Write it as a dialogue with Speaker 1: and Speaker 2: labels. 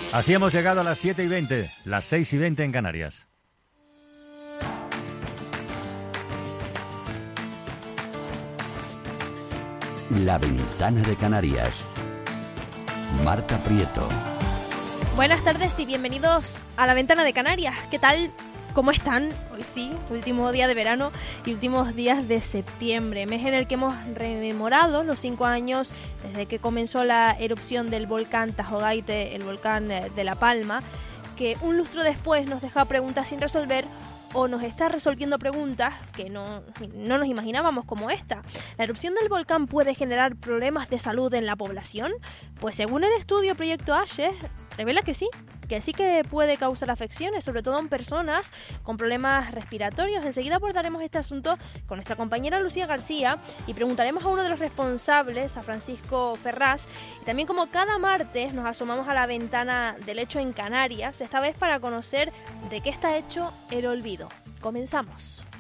Speaker 1: Así hemos llegado a las 7:20, las 6:20 en Canarias.
Speaker 2: La Ventana de Canarias. Marta Prieto.
Speaker 3: Buenas tardes y bienvenidos a La Ventana de Canarias. ¿Qué tal? ¿Cómo están? Hoy sí, último día de verano y últimos días de septiembre, mes en el que hemos rememorado los 5 años desde que comenzó la erupción del volcán Tajo Gayte, el volcán de La Palma, que un lustro después nos deja preguntas sin resolver o nos está resolviendo preguntas que no nos imaginábamos, como esta. ¿La erupción del volcán puede generar problemas de salud en la población? Pues según el estudio Proyecto Ashes, revela que sí que puede causar afecciones, sobre todo en personas con problemas respiratorios. Enseguida abordaremos este asunto con nuestra compañera Lucía García y preguntaremos a uno de los responsables, a Francisco Ferraz. Y también, como cada martes, nos asomamos a la ventana del hecho en Canarias, esta vez para conocer de qué está hecho el olvido. Comenzamos.